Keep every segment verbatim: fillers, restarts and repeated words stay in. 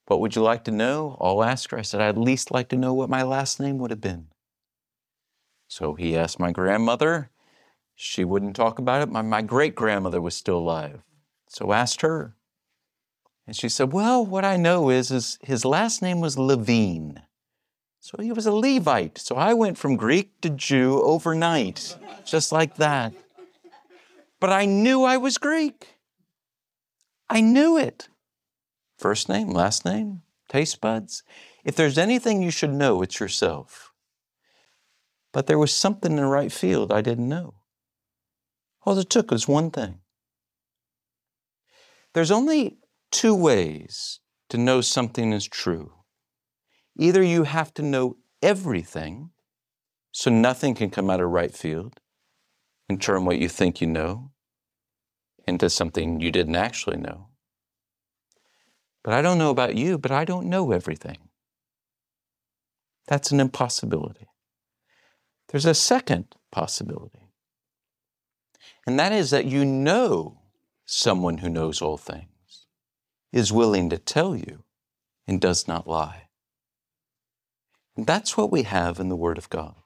What would you like to know? I'll ask her. I said, I'd at least like to know what my last name would have been. So he asked my grandmother. She wouldn't talk about it. My, my great-grandmother was still alive. So asked her. And she said, well, what I know is, is his last name was Levine. So he was a Levite. So I went from Greek to Jew overnight, just like that. But I knew I was Greek. I knew it. First name, last name, taste buds. If there's anything you should know, it's yourself. But there was something in the right field I didn't know. All it took was one thing. There's only two ways to know something is true. Either you have to know everything, so nothing can come out of right field and turn what you think you know into something you didn't actually know. But I don't know about you, but I don't know everything. That's an impossibility. There's a second possibility, and that is that you know someone who knows all things, is willing to tell you, and does not lie. And that's what we have in the Word of God.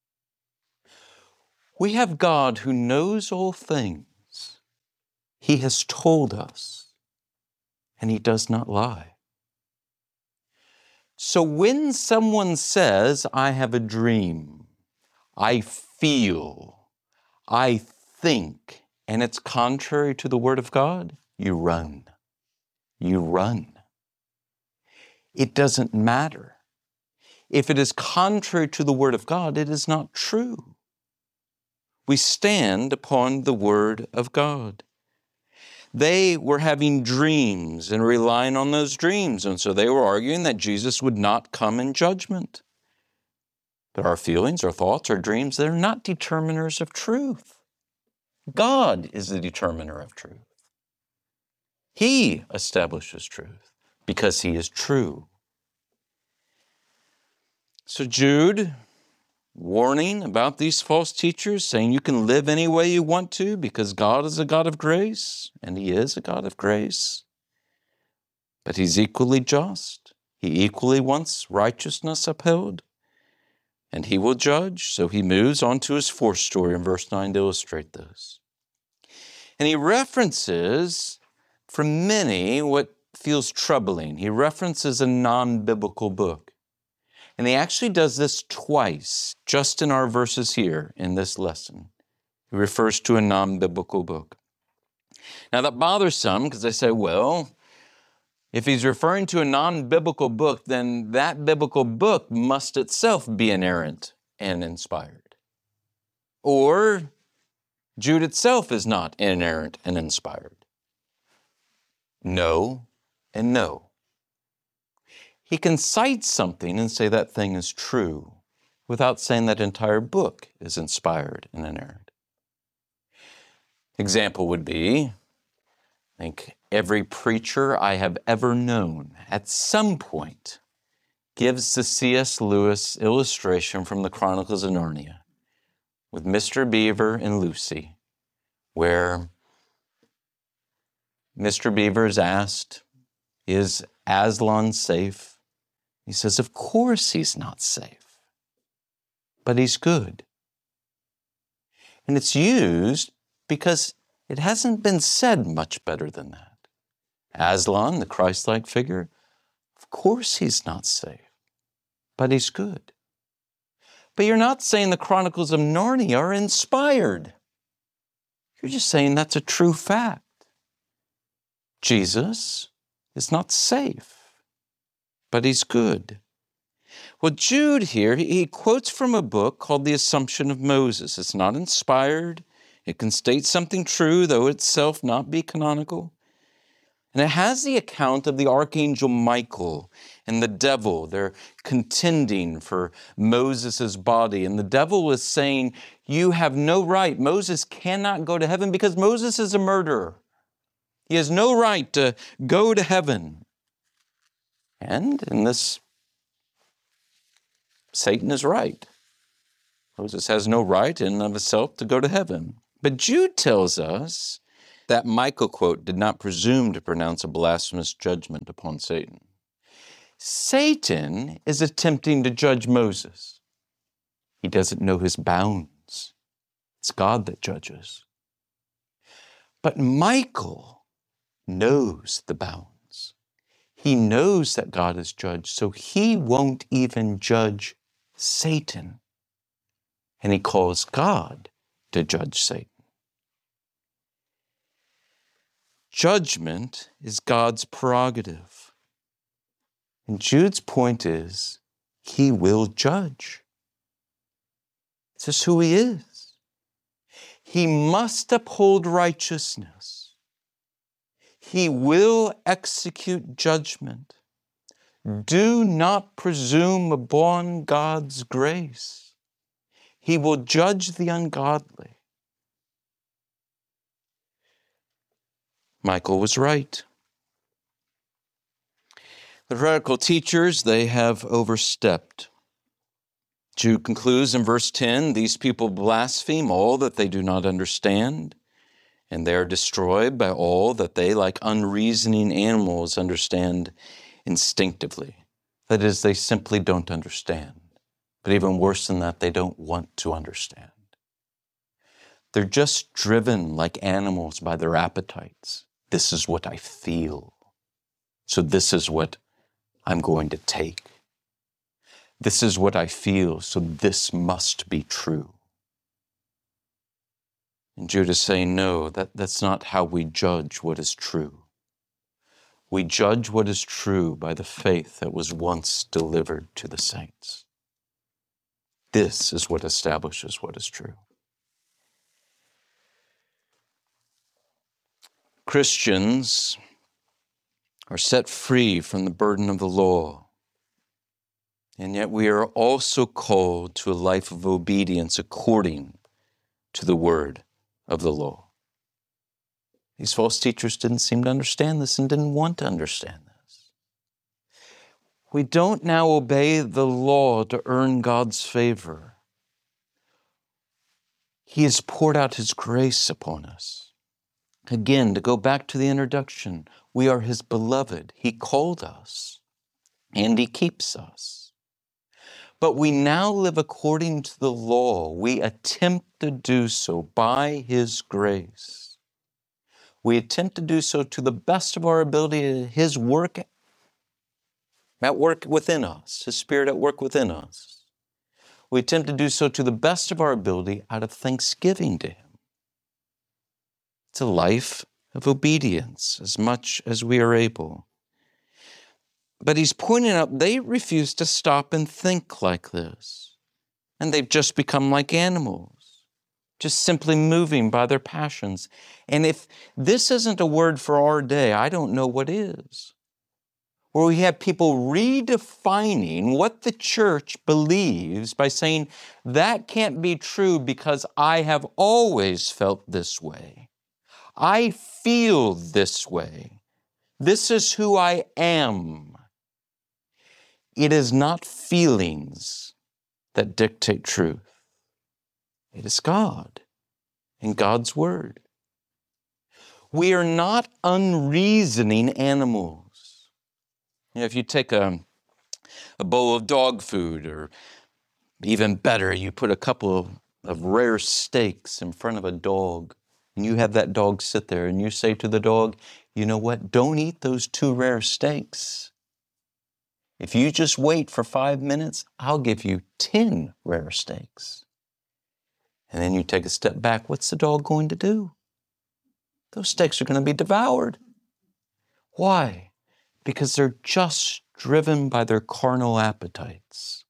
We have God who knows all things. He has told us, and He does not lie. So when someone says, I have a dream, I feel, I think, and it's contrary to the Word of God, you run. You run. It doesn't matter. If it is contrary to the Word of God, it is not true. We stand upon the Word of God. They were having dreams and relying on those dreams, and so they were arguing that Jesus would not come in judgment. But our feelings, our thoughts, our dreams, they're not determiners of truth. God is the determiner of truth. He establishes truth because He is true. So Jude, warning about these false teachers, saying you can live any way you want to because God is a God of grace, and He is a God of grace. But He's equally just. He equally wants righteousness upheld, and He will judge. So he moves on to his fourth story in verse nine to illustrate this. And he references, for many, what feels troubling. He references a non-biblical book. And he actually does this twice, just in our verses here in this lesson. He refers to a non-biblical book. Now that bothers some because they say, well, if he's referring to a non-biblical book, then that biblical book must itself be inerrant and inspired. Or Jude itself is not inerrant and inspired. No and no. He can cite something and say that thing is true without saying that entire book is inspired and inerrant. Example would be, I think every preacher I have ever known at some point gives the C S Lewis illustration from the Chronicles of Narnia with Mister Beaver and Lucy, where Mister Beaver is asked, is Aslan safe? He says, of course he's not safe, but he's good. And it's used because it hasn't been said much better than that. Aslan, the Christ-like figure, of course he's not safe, but he's good. But you're not saying the Chronicles of Narnia are inspired. You're just saying that's a true fact. Jesus is not safe, but he's good. Well, Jude here, he quotes from a book called The Assumption of Moses. It's not inspired. It can state something true, though itself not be canonical. And it has the account of the archangel Michael and the devil. They're contending for Moses' body. And the devil is saying, you have no right. Moses cannot go to heaven because Moses is a murderer. He has no right to go to heaven. And in this, Satan is right. Moses has no right in and of himself to go to heaven. But Jude tells us that Michael, quote, did not presume to pronounce a blasphemous judgment upon Satan. Satan is attempting to judge Moses. He doesn't know his bounds. It's God that judges. But Michael knows the bounds. He knows that God is judge, so he won't even judge Satan. And he calls God to judge Satan. Judgment is God's prerogative. And Jude's point is, he will judge. This is who he is. He must uphold righteousness. He will execute judgment. Do not presume upon God's grace. He will judge the ungodly. Michael was right. The heretical teachers, they have overstepped. Jude concludes in verse ten, these people blaspheme all that they do not understand, and they are destroyed by all that they, like unreasoning animals, understand instinctively. That is, they simply don't understand. But even worse than that, they don't want to understand. They're just driven like animals by their appetites. This is what I feel. So this is what I'm going to take. This is what I feel, so this must be true. And Jude is saying, no, that, that's not how we judge what is true. We judge what is true by the faith that was once delivered to the saints. This is what establishes what is true. Christians are set free from the burden of the law, and yet we are also called to a life of obedience according to the word of the law. These false teachers didn't seem to understand this and didn't want to understand this. We don't now obey the law to earn God's favor. He has poured out his grace upon us. Again, to go back to the introduction, we are his beloved. He called us, and he keeps us. But we now live according to the law. We attempt to do so by his grace. We attempt to do so to the best of our ability, his work at work within us, his Spirit at work within us. We attempt to do so to the best of our ability out of thanksgiving to him. It's a life of obedience as much as we are able. But he's pointing out they refuse to stop and think like this. And they've just become like animals, just simply moving by their passions. And if this isn't a word for our day, I don't know what is. Where we have people redefining what the church believes by saying, that can't be true because I have always felt this way. I feel this way. This is who I am. It is not feelings that dictate truth. It is God and God's word. We are not unreasoning animals. You know, if you take a, a bowl of dog food, or even better, you put a couple of, of rare steaks in front of a dog, and you have that dog sit there, and you say to the dog, you know what, don't eat those two rare steaks. If you just wait for five minutes, I'll give you ten rare steaks. And then you take a step back, what's the dog going to do? Those steaks are going to be devoured. Why? Because they're just driven by their carnal appetites.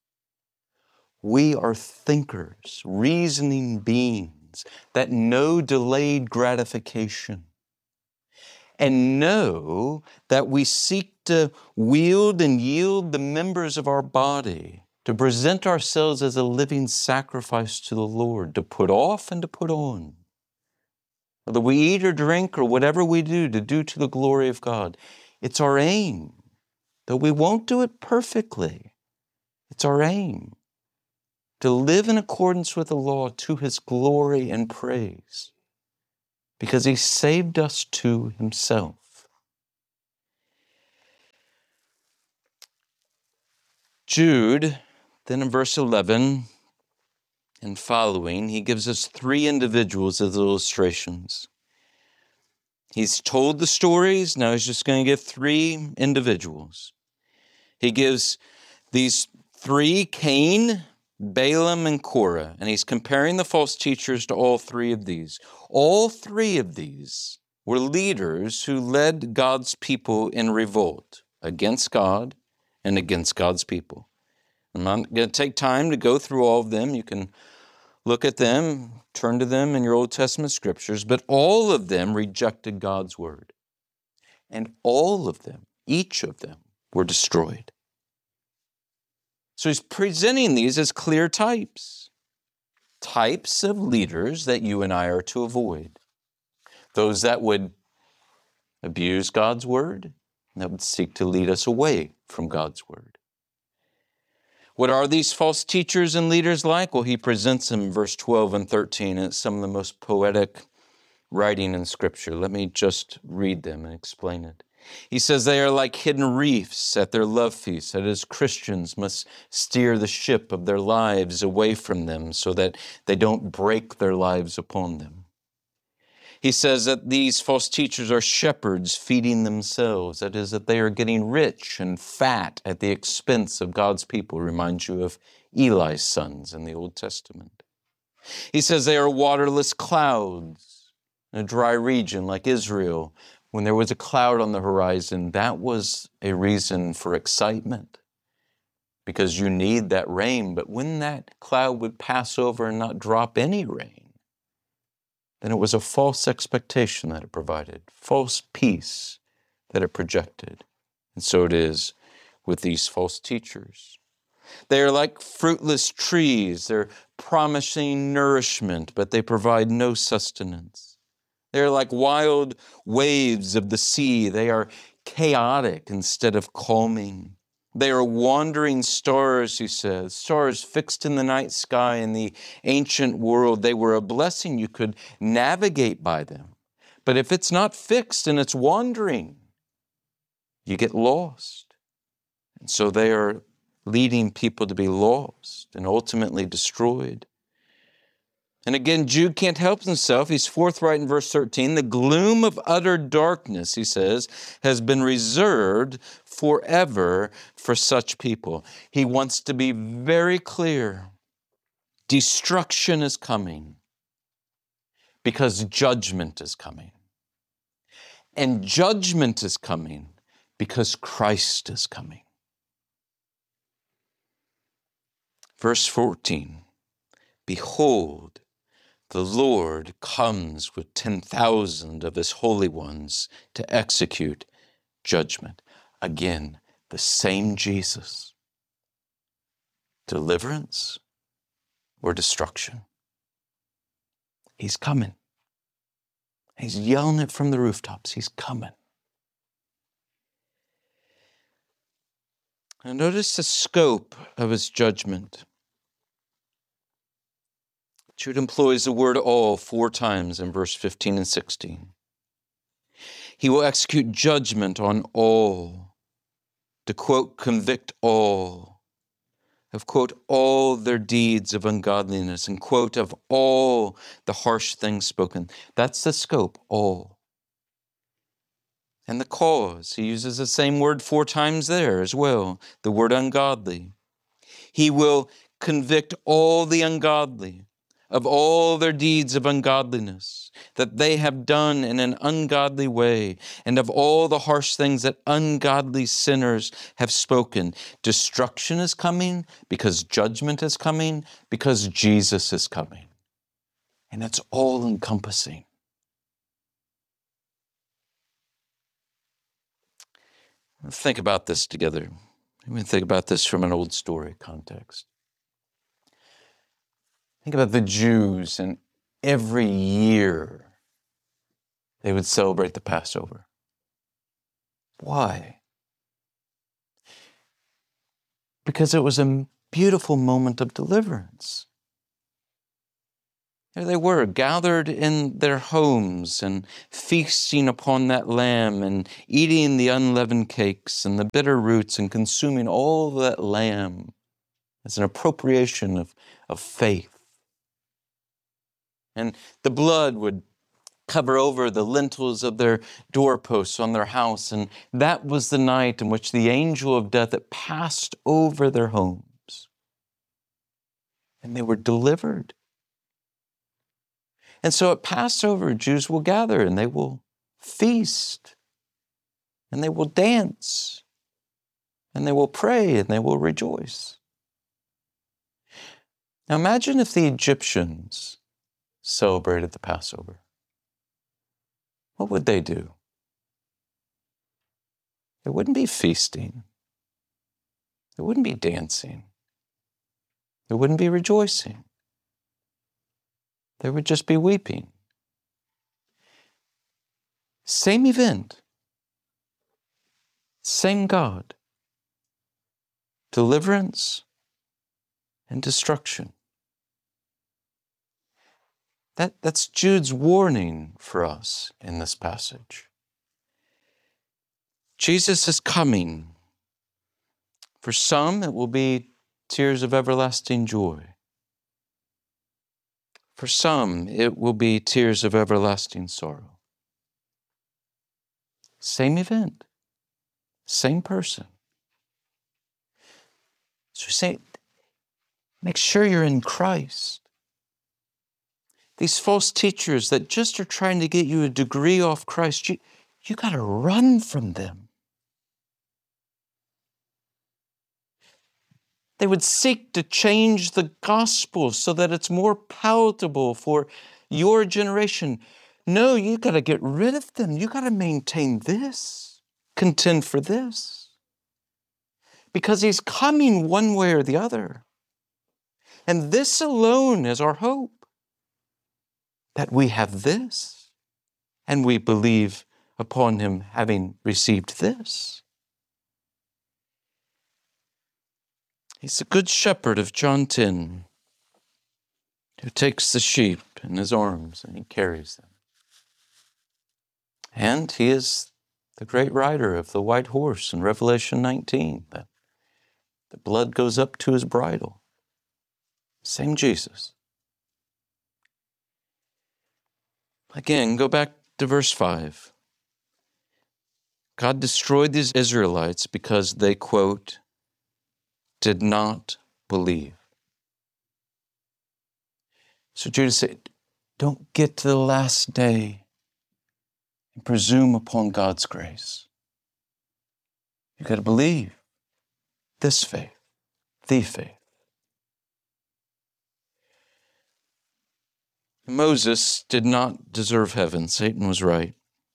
We are thinkers, reasoning beings that know delayed gratification and know that we seek to wield and yield the members of our body to present ourselves as a living sacrifice to the Lord, to put off and to put on. Whether we eat or drink or whatever we do, to do to the glory of God. It's our aim, though we won't do it perfectly. It's our aim to live in accordance with the law to his glory and praise, because he saved us to himself. Jude, then in verse eleven and following, he gives us three individuals as illustrations. He's told the stories, now he's just going to give three individuals. He gives these three, Cain, Balaam, and Korah, and he's comparing the false teachers to all three of these. All three of these were leaders who led God's people in revolt against God and against God's people. I'm not going to take time to go through all of them. You can look at them, turn to them in your Old Testament scriptures, but all of them rejected God's word. And all of them, each of them, were destroyed. So he's presenting these as clear types. Types of leaders that you and I are to avoid. Those that would abuse God's word, that would seek to lead us away from God's word. What are these false teachers and leaders like? Well, he presents them in verse twelve and thirteen, and it's some of the most poetic writing in Scripture. Let me just read them and explain it. He says they are like hidden reefs at their love feast, that as Christians must steer the ship of their lives away from them so that they don't break their lives upon them. He says that these false teachers are shepherds feeding themselves. That is, that they are getting rich and fat at the expense of God's people. Reminds you of Eli's sons in the Old Testament. He says they are waterless clouds in a dry region like Israel. When there was a cloud on the horizon, that was a reason for excitement because you need that rain. But when that cloud would pass over and not drop any rain, then it was a false expectation that it provided, false peace that it projected. And so it is with these false teachers. They are like fruitless trees. They're promising nourishment, but they provide no sustenance. They are like wild waves of the sea. They are chaotic instead of calming. They are wandering stars, he says, stars fixed in the night sky in the ancient world. They were a blessing. You could navigate by them. But if it's not fixed and it's wandering, you get lost. And so they are leading people to be lost and ultimately destroyed. And again, Jude can't help himself. He's forthright in verse thirteen. The gloom of utter darkness, he says, has been reserved forever for such people. He wants to be very clear. Destruction is coming because judgment is coming. And judgment is coming because Christ is coming. Verse fourteen. Behold, the Lord comes with ten thousand of his holy ones to execute judgment. Again, the same Jesus. Deliverance or destruction. He's coming. He's yelling it from the rooftops. He's coming. And notice the scope of his judgment. Jude employs the word all four times in verse fifteen and sixteen. He will execute judgment on all, to quote, convict all, of quote, all their deeds of ungodliness, and quote, of all the harsh things spoken. That's the scope, all. And the cause, he uses the same word four times there as well, the word ungodly. He will convict all the ungodly of all their deeds of ungodliness that they have done in an ungodly way, and of all the harsh things that ungodly sinners have spoken. Destruction is coming because judgment is coming, because Jesus is coming. And it's all encompassing. Think about this together. Let me think about this from an old story context. Think about the Jews, and every year they would celebrate the Passover. Why? Because it was a beautiful moment of deliverance. There they were, gathered in their homes and feasting upon that lamb and eating the unleavened cakes and the bitter roots and consuming all that lamb as an appropriation of, of faith. And the blood would cover over the lintels of their doorposts on their house. And that was the night in which the angel of death had passed over their homes. And they were delivered. And so at Passover, Jews will gather and they will feast and they will dance and they will pray and they will rejoice. Now imagine if the Egyptians celebrated the Passover. What would they do? There wouldn't be feasting. There wouldn't be dancing. There wouldn't be rejoicing. There would just be weeping. Same event. Same God. Deliverance and destruction. That, that's Jude's warning for us in this passage. Jesus is coming. For some, it will be tears of everlasting joy. For some, it will be tears of everlasting sorrow. Same event, same person. So we say, make sure you're in Christ. These false teachers that just are trying to get you a degree off Christ, you, you got to run from them. They would seek to change the gospel so that it's more palatable for your generation. No, you got to get rid of them. You got to maintain this, contend for this. Because he's coming one way or the other. And this alone is our hope. That we have this, and we believe upon him having received this. He's the good shepherd of John ten, who takes the sheep in his arms and he carries them. And he is the great rider of the white horse in Revelation nineteen, that the blood goes up to his bridle. Same Jesus. Again, go back to verse five. God destroyed these Israelites because they, quote, did not believe. So Judas said, don't get to the last day and presume upon God's grace. You've got to believe this faith, the faith. Moses did not deserve heaven. Satan was right.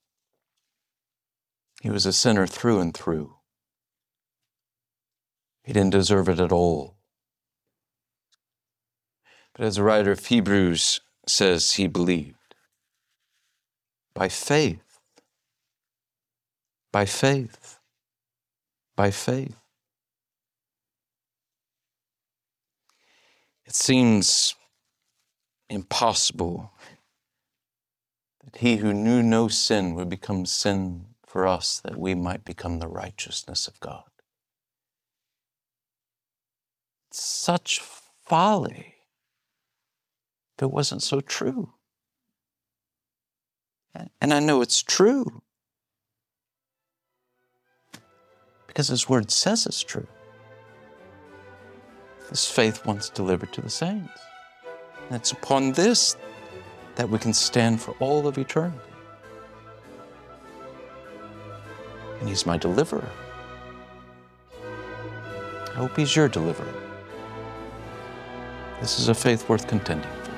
He was a sinner through and through. He didn't deserve it at all. But as the writer of Hebrews says, he believed. By faith. By faith. By faith. It seems impossible that he who knew no sin would become sin for us, that we might become the righteousness of God. Such folly if it wasn't so true. And I know it's true because his word says it's true. This faith once delivered to the saints. And it's upon this that we can stand for all of eternity. And he's my deliverer. I hope he's your deliverer. This is a faith worth contending for.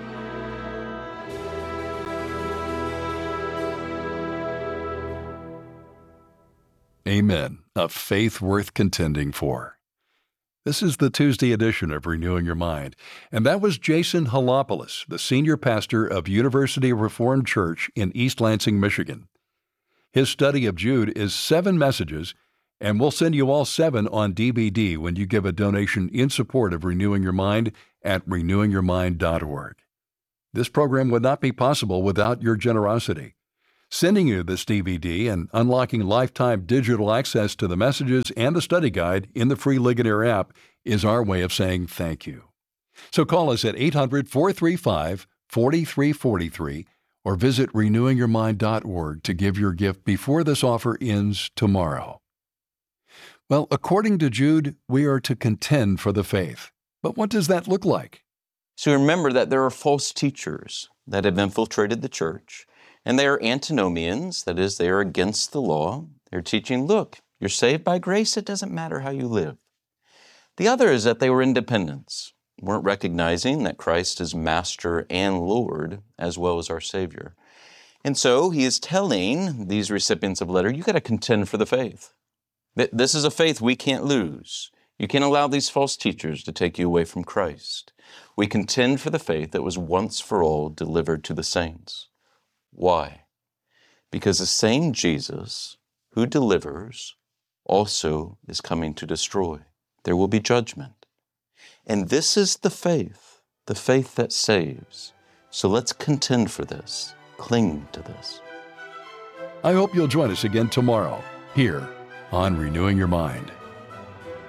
Amen. A faith worth contending for. This is the Tuesday edition of Renewing Your Mind, and that was Jason Halopoulos, the senior pastor of University Reformed Church in East Lansing, Michigan. His study of Jude is seven messages, and we'll send you all seven on D V D when you give a donation in support of Renewing Your Mind at renewing your mind dot org. This program would not be possible without your generosity. Sending you this D V D and unlocking lifetime digital access to the messages and the study guide in the free Ligonier app is our way of saying thank you. So call us at eight hundred, four three five, four three four three or visit renewing your mind dot org to give your gift before this offer ends tomorrow. Well, according to Jude, we are to contend for the faith. But what does that look like? So remember that there are false teachers that have infiltrated the church, and they are antinomians, that is, they are against the law. They're teaching, look, you're saved by grace, it doesn't matter how you live. The other is that they were independents, weren't recognizing that Christ is Master and Lord, as well as our Savior. And so he is telling these recipients of the letter, you got to contend for the faith. This is a faith we can't lose. You can't allow these false teachers to take you away from Christ. We contend for the faith that was once for all delivered to the saints. Why? Because the same Jesus who delivers also is coming to destroy. There will be judgment. And this is the faith, the faith that saves. So let's contend for this. Cling to this. I hope you'll join us again tomorrow, here on Renewing Your Mind.